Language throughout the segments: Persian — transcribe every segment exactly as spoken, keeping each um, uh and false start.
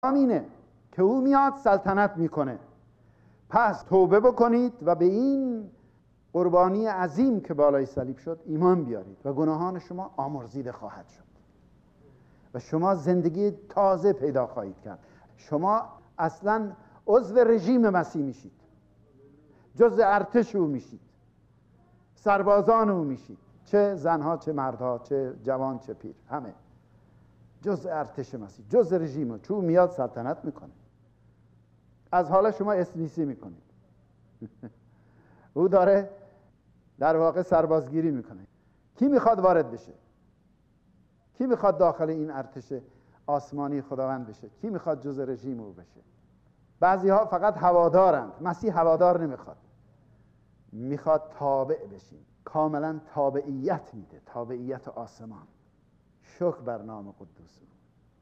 اینه که او میاد سلطنت میکنه. پس توبه بکنید و به این قربانی عظیم که بالای صلیب شد ایمان بیارید و گناهان شما آمرزیده خواهد شد و شما زندگی تازه پیدا خواهید کرد. شما اصلا عضو رژیم مسیح میشید، جزء ارتش او میشید، سربازان او میشید، چه زنها چه مردها، چه جوان چه پیر، همه جزء ارتش مسیح، جزء رژیم. چون میاد سلطنت میکنه. از حالا شما اسمیسی میکنید. او داره در واقع سربازگیری میکنه. کی میخواد وارد بشه؟ کی میخواد داخل این ارتش آسمانی خداوند بشه؟ کی میخواد جزء رژیم او بشه؟ بعضی ها فقط هوادارند. مسیح هوادار نمیخواد، میخواد تابع بشین. کاملا تابعیت میده، تابعیت آسمان. شکر بر نام قدوس او.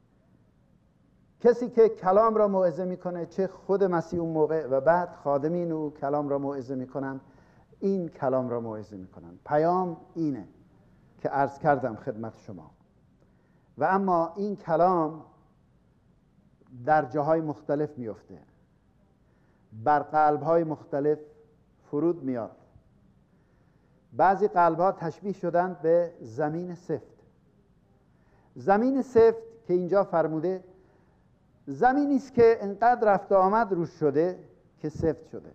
کسی که کلام را موعظه میکنه، چه خود مسیح اون موقع و بعد خادمین او کلام را موعظه میکنن، این کلام را موعظه میکنن. پیام اینه که عرض کردم خدمت شما. و اما این کلام در جاهای مختلف میفته، بر قلب‌های مختلف فرود میاد. بعضی قلب‌ها تشبیه شدند به زمین سفت. زمین سفت که اینجا فرموده زمینی است که انقدر رفت آمد روش شده که سفت شده.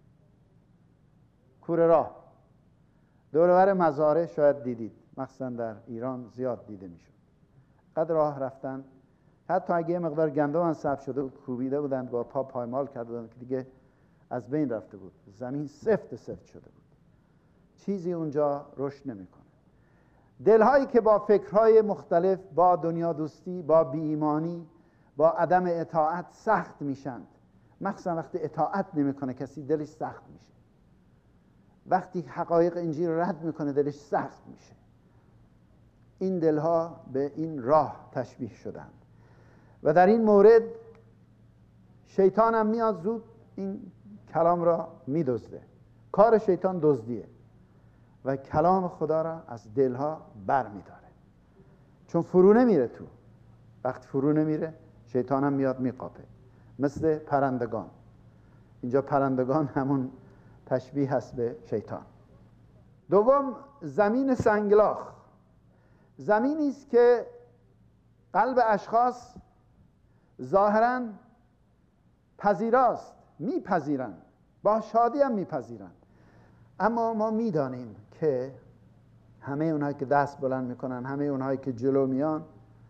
کوره راه دور و بر مزارع شاید دیدید، مخصوصا در ایران زیاد دیده میشد. قدر راه رفتن، حتی اگه یه مقدار گندم هم سبز شده بود، کوبیده بودند با پا پایمال کرده بودند که دیگه از بین رفته بود. زمین سفت سفت شده بود، چیزی اونجا رشد نمیکنه. دلهایی که با فکرهای مختلف، با دنیا دوستی، با بی‌ایمانی، با عدم اطاعت سخت میشند. مخصوصا وقتی اطاعت نمیکنه کسی، دلش سخت میشه. وقتی حقایق انجیل رو رد میکنه دلش سخت میشه. این دلها به این راه تشبیه شدند و در این مورد شیطان هم میاد زود این کلام را میدزده. کار شیطان دزدیه و کلام خدا را از دلها بر میداره، چون فرو نمیره تو. وقتی فرو نمیره شیطان هم میاد میقاپه، مثل پرندگان. اینجا پرندگان همون تشبیه هست به شیطان. دوم، زمین سنگلاخ. زمینی است که قلب اشخاص ظاهراً پذیراست، میپذیرند، با شادی هم میپذیرند، اما ما میدانیم که همه اونهایی که دست بلند میکنن، همه اونهایی که جلو میان،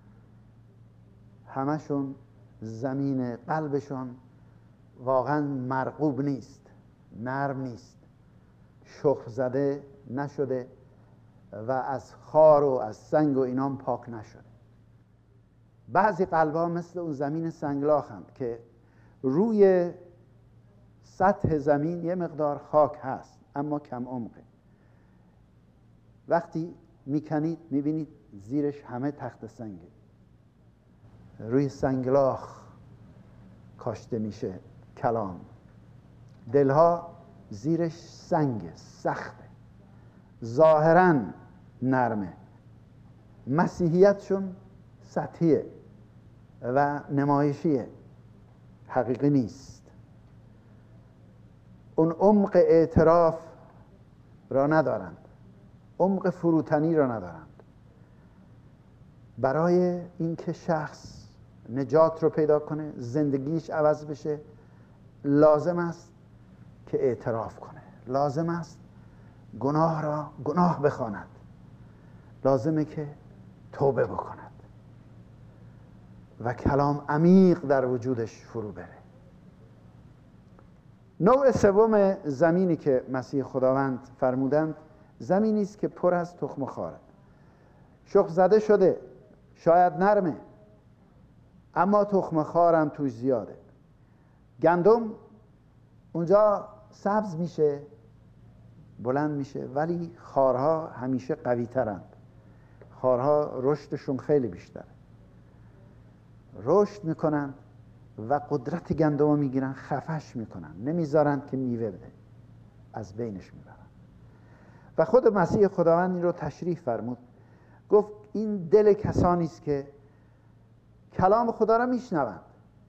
همشون زمین قلبشون واقعا مرغوب نیست، نرم نیست، شخم زده نشده و از خار و از سنگ و اینام پاک نشده. بعضی قلب‌ها مثل اون زمین سنگلاخند که روی سطح زمین یه مقدار خاک هست اما کم عمقه. وقتی میکنید میبینید زیرش همه تخت سنگه. روی سنگلاخ کاشته میشه کلام. دلها زیرش سنگه، سخته، ظاهراً نرمه، مسیحیتشون سطحیه و نمایشیه، حقیقی نیست. اون عمق اعتراف را ندارند، عمق فروتنی را ندارند. برای اینکه شخص نجات رو پیدا کنه، زندگیش عوض بشه، لازم است که اعتراف کنه، لازم است گناه را گناه بخواند، لازمه که توبه بکند و کلام عمیق در وجودش فرو بره. نوع سوم زمینی که مسیح خداوند فرمودند زمینی است که پر از تخم خاره، شخم زده شده، شاید نرمه اما تخم خارم توش زیاده. گندم اونجا سبز میشه، بلند میشه، ولی خارها همیشه قوی ترند. خارها رشدشون خیلی بیشتره، رشد میکنن و قدرت گندم رو میگیرن، خفش میکنن، نمیذارن که میوه بده، از بینش میبرن. و خود مسیح خداوند این رو تشریح فرمود، گفت این دل کسانی است که کلام خدا را میشنوند